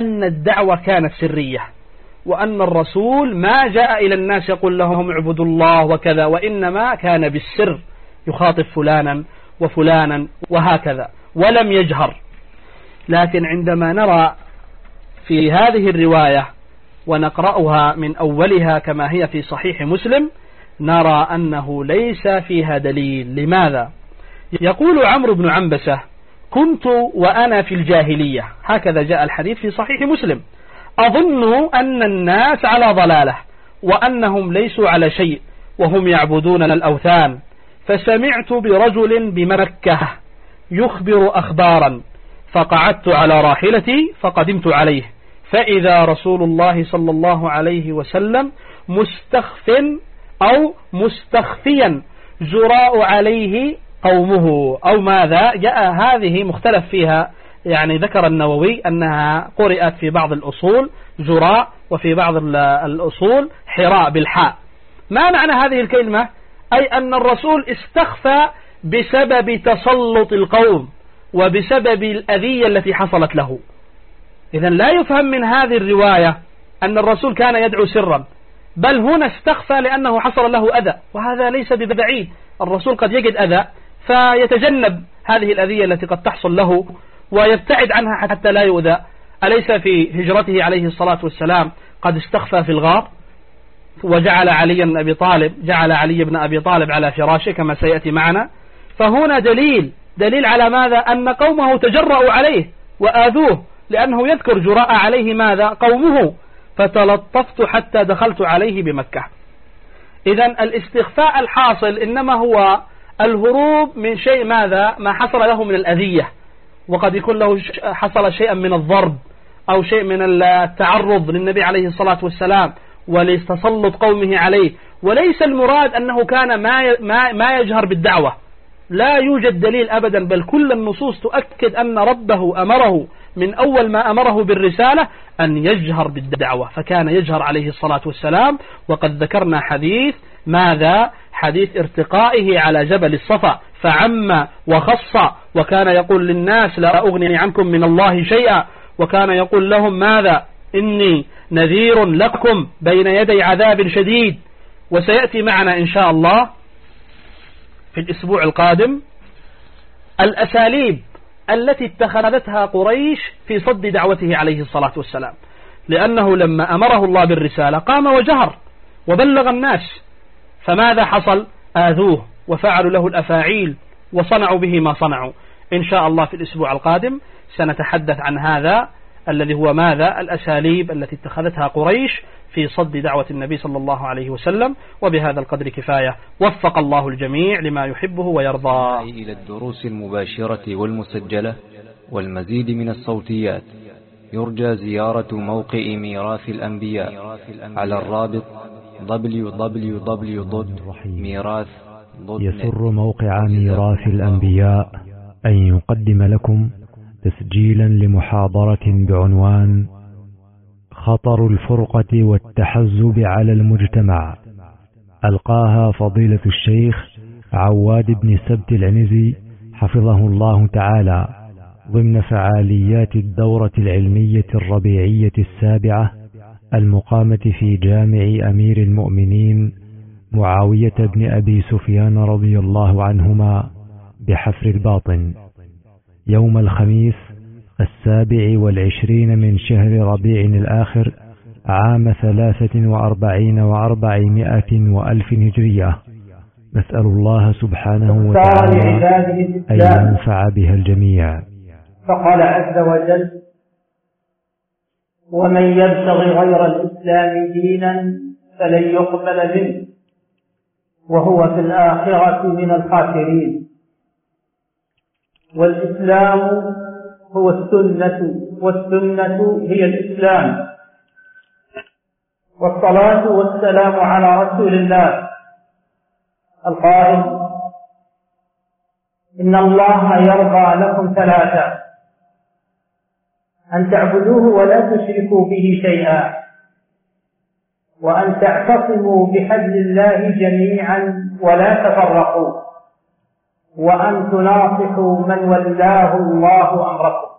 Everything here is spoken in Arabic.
أن الدعوة كانت سرية، وأن الرسول ما جاء إلى الناس يقول لهم اعبدوا الله وكذا، وإنما كان بالسر يخاطب فلانا وفلانا وهكذا ولم يجهر. لكن عندما نرى في هذه الرواية ونقرأها من أولها كما هي في صحيح مسلم نرى أنه ليس فيها دليل. لماذا؟ يقول عمرو بن عنبسة: كنت وأنا في الجاهلية، هكذا جاء الحديث في صحيح مسلم، أظن أن الناس على ضلالة وأنهم ليسوا على شيء وهم يعبدون الأوثان، فسمعت برجل بمكة يخبر أخبارا، فقعدت على راحلتي فقدمت عليه، فإذا رسول الله صلى الله عليه وسلم مستخف أو مستخفيا جراء عليه قومه أو ماذا. جاء هذه مختلف فيها، يعني ذكر النووي أنها قرأت في بعض الأصول جراء وفي بعض الأصول حراء بالحاء. ما معنى هذه الكلمة؟ أي أن الرسول استخفى بسبب تسلط القوم وبسبب الأذية التي حصلت له. إذن لا يفهم من هذه الرواية أن الرسول كان يدعو سرا، بل هنا استخفى لأنه حصل له أذى، وهذا ليس ببعيد. الرسول قد يجد أذى فيتجنب هذه الأذية التي قد تحصل له ويبتعد عنها حتى لا يؤذى. أليس في هجرته عليه الصلاة والسلام قد استخفى في الغار وجعل علي بن أبي طالب على فراشه كما سيأتي معنا؟ فهنا دليل على ماذا؟ أن قومه تجرأوا عليه وآذوه، لأنه يذكر جراء عليه ماذا؟ قومه، فتلطفت حتى دخلت عليه بمكة. إذن الاستخفاء الحاصل إنما هو الهروب من شيء ماذا؟ ما حصل له من الأذية، وقد يكون له حصل شيئا من الضرب أو شيء من التعرض للنبي عليه الصلاة والسلام ولتسلط قومه عليه، وليس المراد أنه كان ما يجهر بالدعوة. لا يوجد دليل أبدا، بل كل النصوص تؤكد أن ربه أمره من أول ما أمره بالرسالة أن يجهر بالدعوة، فكان يجهر عليه الصلاة والسلام. وقد ذكرنا حديث ماذا؟ حديث ارتقائه على جبل الصفا، فعم وخص، وكان يقول للناس لا أغني عنكم من الله شيئا، وكان يقول لهم ماذا؟ إني نذير لكم بين يدي عذاب شديد. وسيأتي معنا إن شاء الله في الأسبوع القادم الأساليب التي اتخذتها قريش في صد دعوته عليه الصلاة والسلام، لأنه لما أمره الله بالرسالة قام وجهر وبلغ الناس، فماذا حصل؟ آذوه وفعلوا له الأفاعيل وصنعوا به ما صنعوا. إن شاء الله في الأسبوع القادم سنتحدث عن هذا الذي هو ماذا؟ الأساليب التي اتخذتها قريش في صد دعوة النبي صلى الله عليه وسلم. وبهذا القدر كفاية، وفق الله الجميع لما يحبه ويرضى. إلى الدروس المباشرة والمسجلة والمزيد من الصوتيات يرجى زيارة موقع ميراث الأنبياء على الرابط www.mirath.net. يسر موقع ميراث الأنبياء أن يقدم لكم تسجيلا لمحاضرة بعنوان خطر الفرقة والتحزب على المجتمع، ألقاها فضيلة الشيخ عواد بن سبت العنزي حفظه الله تعالى ضمن فعاليات الدورة العلمية الربيعية السابعة المقامة في جامع أمير المؤمنين معاوية بن أبي سفيان رضي الله عنهما بحفر الباطن، يوم الخميس 27 من شهر ربيع الآخر عام 43 و400 وألف هجرية. نسأل الله سبحانه وتعالى أن ينفع بها الجميع. فقال عز وجل: ومن يبتغي غير الإسلام دينا فلن يقبل منه وهو في الآخرة من الخاسرين. والإسلام هو السنة، والسنة هي الإسلام. والصلاة والسلام على رسول الله القائل: إن الله يرضى لكم ثلاثة: أن تعبدوه ولا تشركوا به شيئا، وأن تعتصموا بحبل الله جميعا ولا تفرقوا، وأن تناصحوا من ولاه الله أمركم.